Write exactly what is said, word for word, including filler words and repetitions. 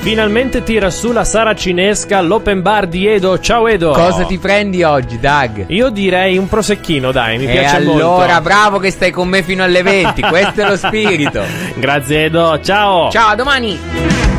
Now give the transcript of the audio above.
finalmente tira su la saracinesca all'open bar di Edo. Ciao Edo. Cosa ti prendi oggi, Doug? Io direi un prosecchino, dai, mi e piace allora, molto. allora, bravo che stai con me fino alle venti, questo è lo spirito. Grazie Edo, ciao. Ciao, a domani.